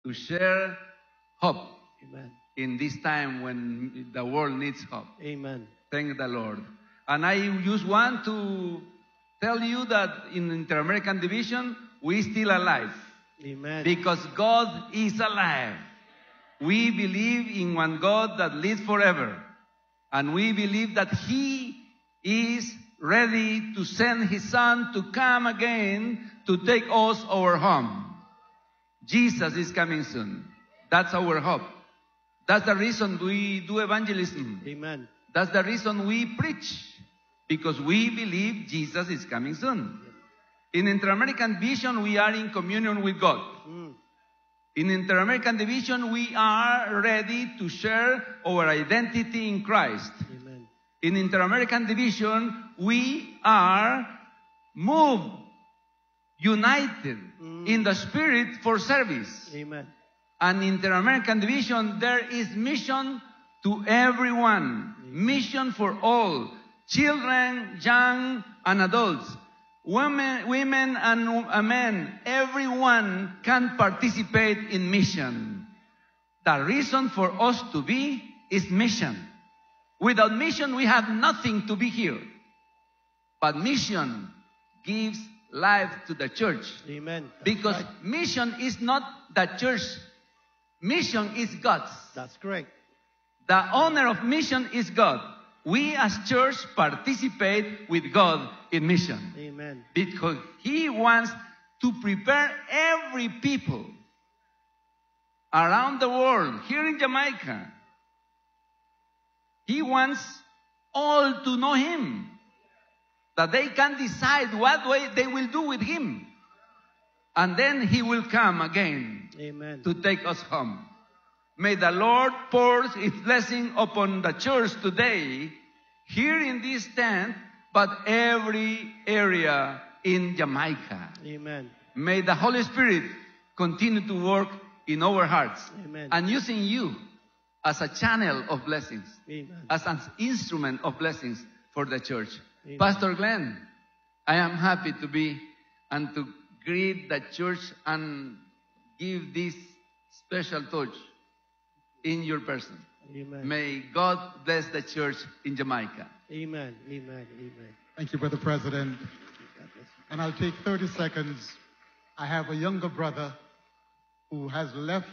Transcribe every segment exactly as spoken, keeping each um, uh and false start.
to share hope. Amen. In this time when the world needs hope. Amen. Thank the Lord. And I just want to tell you that in Inter-American Division, we still alive. Amen. Because God is alive. We believe in one God that lives forever. And we believe that He is ready to send His Son to come again to take us our home. Jesus is coming soon. That's our hope. That's the reason we do evangelism. Amen. That's the reason we preach. Because we believe Jesus is coming soon. In Inter-American Vision, we are in communion with God. Mm. In Inter-American Division, we are ready to share our identity in Christ. Amen. In Inter-American Division, we are moved, united mm. in the Spirit for service. Amen. And in Inter-American Division, there is mission to everyone. Amen. Mission for all. Children, young, and adults. Women, women and men, everyone can participate in mission. The reason for us to be is mission. Without mission, we have nothing to be here. But mission gives life to the church. Amen. That's because right. Mission is not the church. Mission is God's. That's correct. The owner of mission is God. We as church participate with God in mission. Amen. Because He wants to prepare every people around the world, here in Jamaica. He wants all to know Him. That they can decide what way they will do with Him. And then He will come again. Amen. To take us home. May the Lord pour His blessing upon the church today, here in this tent, but every area in Jamaica. Amen. May the Holy Spirit continue to work in our hearts. Amen. And using you as a channel of blessings. Amen. As an instrument of blessings for the church. Amen. Pastor Glenn, I am happy to be and to greet the church and give this special touch in your person. Amen. May God bless the church in Jamaica. Amen. Amen. Amen. Thank you, Brother President. And I'll take thirty seconds. I have a younger brother who has left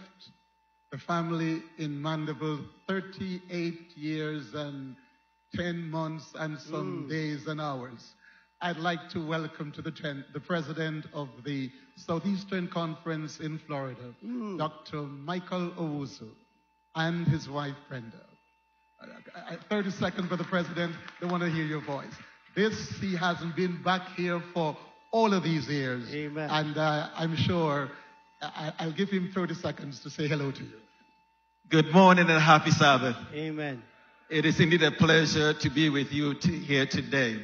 the family in Mandeville thirty-eight years and ten months and some Mm. days and hours. I'd like to welcome to the tent the president of the Southeastern Conference in Florida, Mm. Doctor Michael Owusu, and his wife, Brenda. Uh, uh, thirty seconds, Brother President. They want to hear your voice. This, he hasn't been back here for all of these years. Amen. And uh, I'm sure I, I'll give him thirty seconds to say hello to you. Good morning and happy Sabbath. Amen. It is indeed a pleasure to be with you t- here today.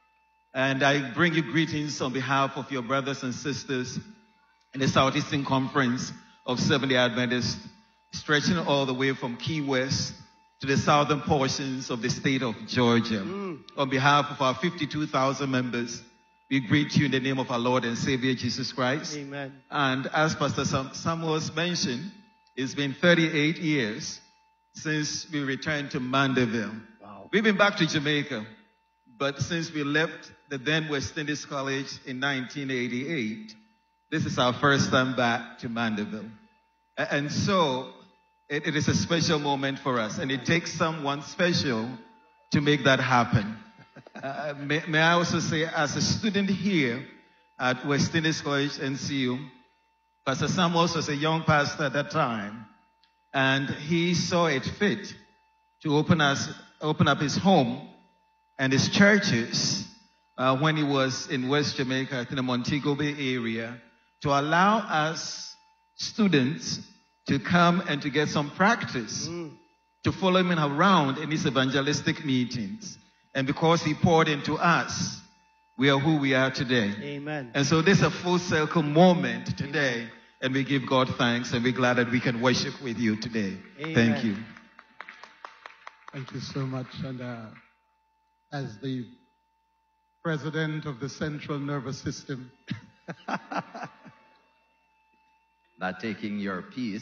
And I bring you greetings on behalf of your brothers and sisters in the Southeastern Conference of Seventh-day Adventists, stretching all the way from Key West to the southern portions of the state of Georgia. Mm. On behalf of our fifty-two thousand members, we greet you in the name of our Lord and Savior Jesus Christ. Amen. And as Pastor Sam- Samuels mentioned, it's been thirty-eight years since we returned to Mandeville. Wow. We've been back to Jamaica, but since we left the then West Indies College in nineteen eighty-eight, this is our first time back to Mandeville. A- And so it, it is a special moment for us, and it takes someone special to make that happen. Uh, may, may I also say, as a student here at West Indies College N C U, Pastor Samuels was a young pastor at that time, and he saw it fit to open us, open up his home and his churches uh, when he was in West Jamaica, in the Montego Bay area, to allow us students to come and to get some practice, Mm. to follow him around in his evangelistic meetings. And because he poured into us, we are who we are today. Amen. And so this is a full circle moment today, and we give God thanks, and we're glad that we can worship with you today. Amen. Thank you. Thank you so much. And uh, as the president of the central nervous system, not taking your peace.